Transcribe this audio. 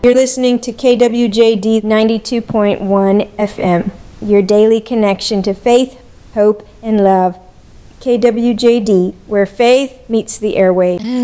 You're listening to KWJD 92.1 FM, your daily connection to faith, hope, and love. KWJD, where faith meets the airwaves.